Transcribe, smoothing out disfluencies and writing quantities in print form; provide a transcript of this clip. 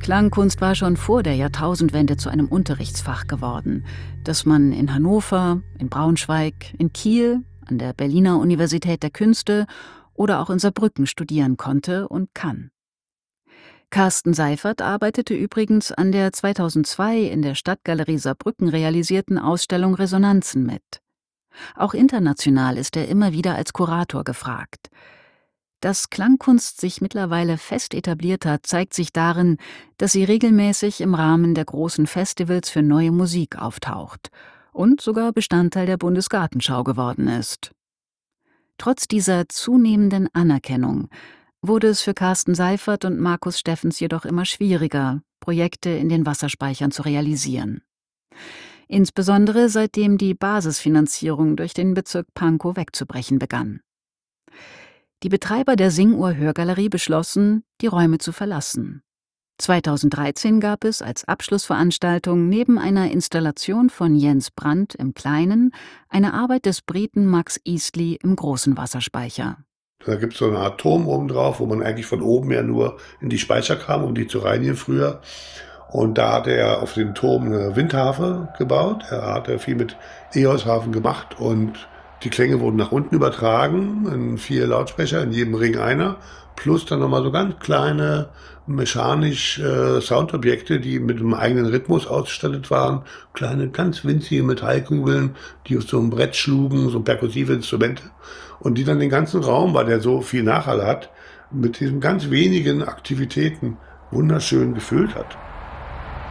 Klangkunst war schon vor der Jahrtausendwende zu einem Unterrichtsfach geworden, das man in Hannover, in Braunschweig, in Kiel, an der Berliner Universität der Künste oder auch in Saarbrücken studieren konnte und kann. Carsten Seifert arbeitete übrigens an der 2002 in der Stadtgalerie Saarbrücken realisierten Ausstellung Resonanzen mit. Auch international ist er immer wieder als Kurator gefragt. Dass Klangkunst sich mittlerweile fest etabliert hat, zeigt sich darin, dass sie regelmäßig im Rahmen der großen Festivals für neue Musik auftaucht und sogar Bestandteil der Bundesgartenschau geworden ist. Trotz dieser zunehmenden Anerkennung wurde es für Carsten Seifert und Markus Steffens jedoch immer schwieriger, Projekte in den Wasserspeichern zu realisieren. Insbesondere seitdem die Basisfinanzierung durch den Bezirk Pankow wegzubrechen begann. Die Betreiber der Singuhr-Hörgalerie beschlossen, die Räume zu verlassen. 2013 gab es als Abschlussveranstaltung neben einer Installation von Jens Brandt im Kleinen eine Arbeit des Briten Max Eastley im großen Wasserspeicher. Da gibt es so eine Art Turm oben drauf, wo man eigentlich von oben ja nur in die Speicher kam, um die zu reinigen früher. Und da hat er auf dem Turm eine Windharfe gebaut. Er hat viel mit Eosharfen gemacht und die Klänge wurden nach unten übertragen in 4 Lautsprecher, in jedem Ring einer. Plus dann nochmal so ganz kleine mechanisch Soundobjekte, die mit einem eigenen Rhythmus ausgestattet waren. Kleine, ganz winzige Metallkugeln, die auf so einem Brett schlugen, so perkussive Instrumente. Und die dann den ganzen Raum, weil der so viel Nachhall hat, mit diesen ganz wenigen Aktivitäten wunderschön gefüllt hat.